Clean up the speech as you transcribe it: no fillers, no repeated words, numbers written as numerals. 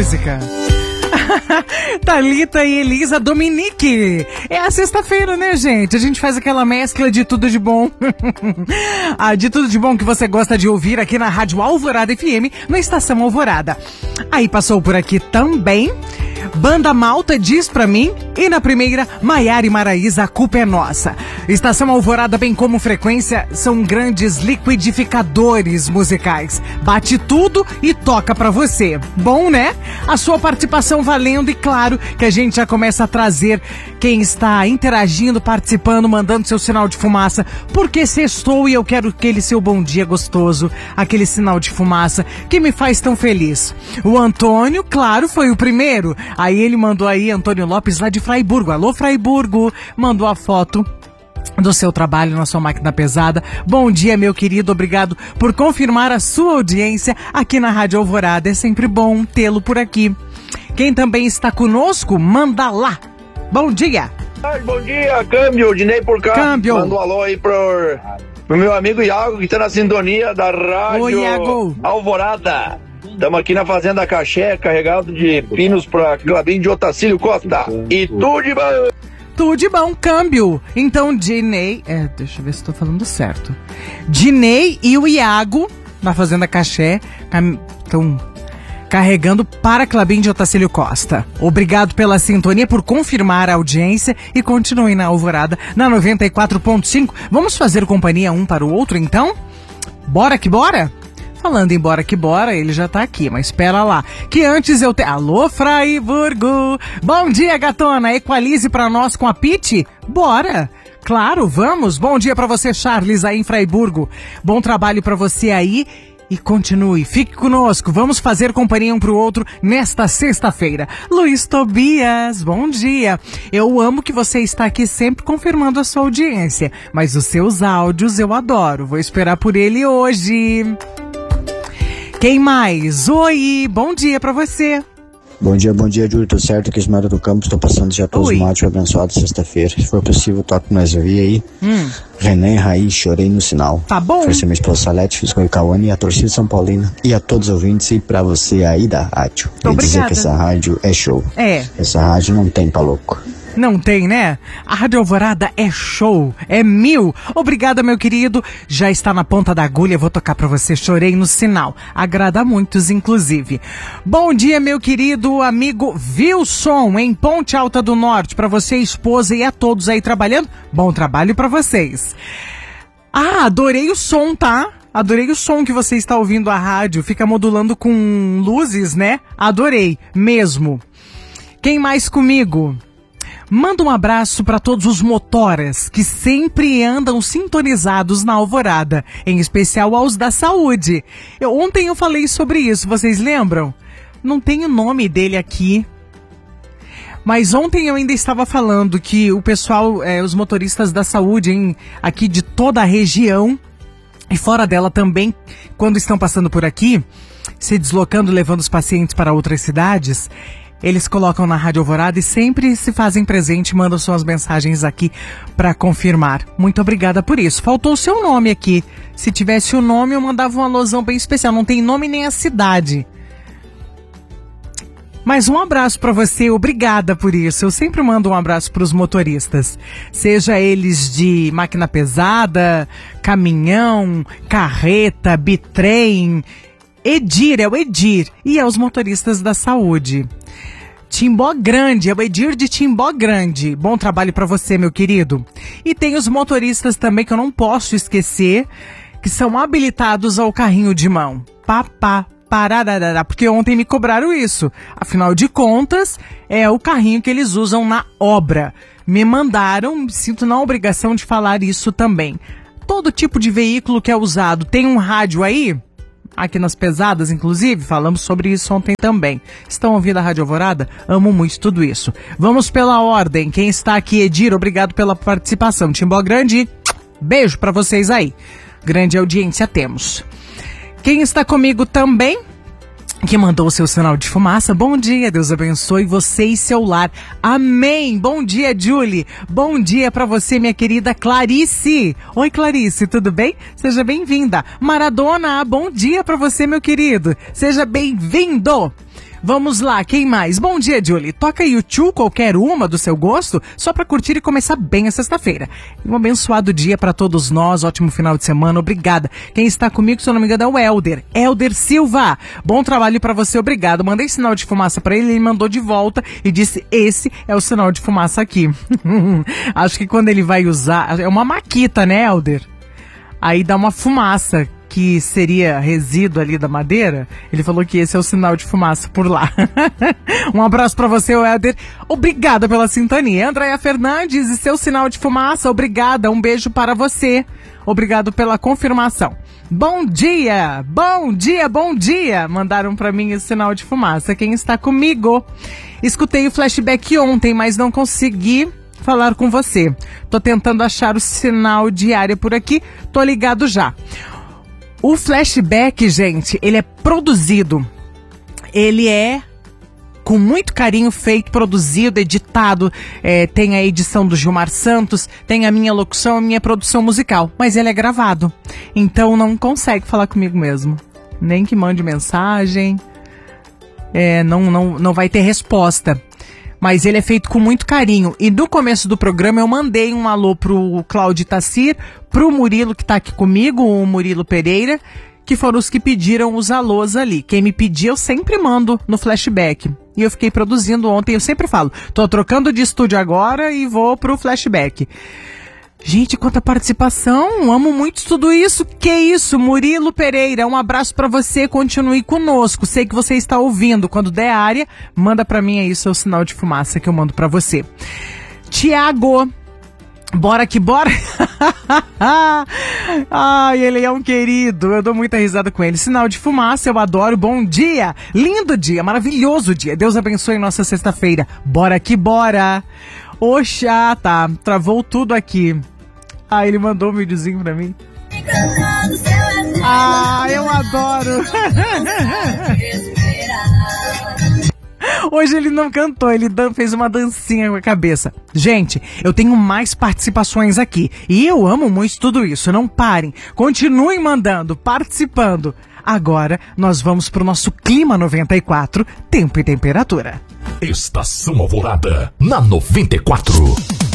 música. Thalita e Elisa Dominique. É a sexta-feira, né, gente? A gente faz aquela mescla de tudo de bom. De tudo de bom que você gosta de ouvir aqui na Rádio Alvorada FM, na Estação Alvorada. Aí passou por aqui também Banda Malta Diz Pra Mim, e na primeira, Maiara e Maraísa, A Culpa é Nossa. Estação Alvorada, bem como Frequência, são grandes liquidificadores musicais. Bate tudo e toca pra você. Bom, né? A sua participação valendo, e claro que a gente já começa a trazer quem está interagindo, participando, mandando seu sinal de fumaça, porque sextou e eu quero aquele seu bom dia gostoso, aquele sinal de fumaça que me faz tão feliz. O Antônio, claro, foi o primeiro. Aí ele mandou aí, Antônio Lopes, lá de Fraiburgo. Alô, Fraiburgo! Mandou a foto do seu trabalho na sua máquina pesada. Bom dia, meu querido. Obrigado por confirmar a sua audiência aqui na Rádio Alvorada. É sempre bom tê-lo por aqui. Quem também está conosco, manda lá. Bom dia! Bom dia, Câmbio, Dinei por cá. Câmbio. Manda um alô aí pro meu amigo Iago, que tá na sintonia da Rádio Oi, Iago. Alvorada. Estamos aqui na Fazenda Caché, carregado de pinos pra Clabinho de Otacílio Costa. E tudo de bom! Tudo de bom, Câmbio. Então, Dinei... deixa eu ver se estou falando certo. Dinei e o Iago, na Fazenda Caché, estão carregando para Clabinho de Otacílio Costa. Obrigado pela sintonia, por confirmar a audiência, e continue na Alvorada, na 94.5. Vamos fazer companhia um para o outro, então? Bora que bora? Falando em bora que bora, ele já tá aqui, mas espera lá, que antes eu Alô, Fraiburgo! Bom dia, gatona! Equalize pra nós com a Pete? Bora! Claro, vamos! Bom dia pra você, Charles, aí em Fraiburgo. Bom trabalho pra você aí. E continue, fique conosco, vamos fazer companhia um pro outro nesta sexta-feira. Luiz Tobias, bom dia. Eu amo que você está aqui sempre confirmando a sua audiência, mas os seus áudios eu adoro, vou esperar por ele hoje. Quem mais? Oi, bom dia pra você. Bom dia, Júlio, tudo certo? Aqui Esmeralda do Campo, estou passando já todos os matos abençoados sexta-feira. Se for possível, toque mais ouvir aí. Renan Raiz, Chorei no Sinal. Tá bom. Foi ser minha esposa Salete, fiz com o Cauane e a torcida São Paulina. E a todos os ouvintes, e pra você aí da rádio. E dizer que essa rádio é show. Essa rádio não tem pra louco. Não tem, né? A Rádio Alvorada é show, é 1000. Obrigada, meu querido. Já está na ponta da agulha, vou tocar pra você. Chorei no Sinal. Agrada a muitos, inclusive. Bom dia, meu querido amigo Wilson, em Ponte Alta do Norte. Pra você, esposa, e a todos aí trabalhando. Bom trabalho pra vocês. Adorei o som, tá? Adorei o som que você está ouvindo a rádio. Fica modulando com luzes, né? Adorei, mesmo. Quem mais comigo? Manda um abraço para todos os motoras que sempre andam sintonizados na Alvorada, em especial aos da saúde. Ontem eu falei sobre isso, vocês lembram? Não tem o nome dele aqui, mas ontem eu ainda estava falando que o pessoal, os motoristas da saúde aqui de toda a região e fora dela também, quando estão passando por aqui, se deslocando, levando os pacientes para outras cidades, eles colocam na Rádio Alvorada e sempre se fazem presente, mandam suas mensagens aqui para confirmar. Muito obrigada por isso. Faltou o seu nome aqui. Se tivesse o nome, eu mandava uma alusão bem especial. Não tem nome nem a cidade. Mas um abraço para você, obrigada por isso. Eu sempre mando um abraço para os motoristas. Seja eles de máquina pesada, caminhão, carreta, bitrem, Edir, é o Edir. E aos motoristas da saúde. Timbó Grande, é o Edir de Timbó Grande. Bom trabalho pra você, meu querido. E tem os motoristas também que eu não posso esquecer, que são habilitados ao carrinho de mão. Parararara, porque ontem me cobraram isso. Afinal de contas, é o carrinho que eles usam na obra. Me mandaram, me sinto na obrigação de falar isso também. Todo tipo de veículo que é usado tem um rádio aí? Aqui nas pesadas, inclusive, falamos sobre isso ontem também. Estão ouvindo a Rádio Alvorada? Amo muito tudo isso. Vamos pela ordem. Quem está aqui, Edir, obrigado pela participação. Timbó Grande, beijo pra vocês aí. Grande audiência temos. Quem está comigo também, que mandou o seu sinal de fumaça. Bom dia, Deus abençoe você e seu lar. Amém. Bom dia, Julie. Bom dia pra você, minha querida Clarice. Oi, Clarice, tudo bem? Seja bem-vinda. Maradona, bom dia pra você, meu querido. Seja bem-vindo. Vamos lá, quem mais? Bom dia, Julie. Toca YouTube, qualquer uma do seu gosto, só pra curtir e começar bem a sexta-feira. Um abençoado dia pra todos nós, ótimo final de semana, obrigada. Quem está comigo, se eu não me engano, é o Helder. Helder Silva, bom trabalho pra você, obrigado. Mandei sinal de fumaça pra ele mandou de volta e disse, esse é o sinal de fumaça aqui. Acho que quando ele vai usar, é uma maquita, né, Helder? Aí dá uma fumaça, que seria resíduo ali da madeira. Ele falou que esse é o sinal de fumaça por lá. Um abraço pra você, Helder. Obrigada pela sintonia. Andréia Fernandes e seu sinal de fumaça, obrigada. Um beijo para você. Obrigado pela confirmação. Bom dia, bom dia, bom dia. Mandaram pra mim esse sinal de fumaça. Quem está comigo? Escutei o flashback ontem, mas não consegui falar com você. Tô tentando achar o sinal de área por aqui. Tô ligado já. O flashback, gente, ele é produzido. Ele é com muito carinho feito, produzido, editado. Tem a edição do Gilmar Santos, tem a minha locução, a minha produção musical. Mas ele é gravado. Então não consegue falar comigo mesmo. Nem que mande mensagem. Não vai ter resposta. Mas ele é feito com muito carinho. E no começo do programa eu mandei um alô pro Cláudio Tassir, pro Murilo que tá aqui comigo, o Murilo Pereira, que foram os que pediram os alôs ali. Quem me pedir eu sempre mando no flashback. E eu fiquei produzindo ontem, eu sempre falo, tô trocando de estúdio agora e vou pro flashback. Gente, quanta participação, amo muito tudo isso. Que isso, Murilo Pereira, um abraço pra você, continue conosco. Sei que você está ouvindo, quando der área, manda pra mim aí seu sinal de fumaça que eu mando pra você. Tiago, bora que bora. Ai, ele é um querido, eu dou muita risada com ele. Sinal de fumaça, eu adoro, bom dia. Lindo dia, maravilhoso dia, Deus abençoe nossa sexta-feira. Bora que bora. Oxa, tá, travou tudo aqui. Ah, ele mandou um videozinho pra mim. Ah, eu adoro. Hoje ele não cantou, ele fez uma dancinha com a cabeça. Gente, eu tenho mais participações aqui. E eu amo muito tudo isso, não parem. Continuem mandando, participando. Agora, nós vamos pro nosso Clima 94, Tempo e Temperatura. Estação Alvorada, na 94.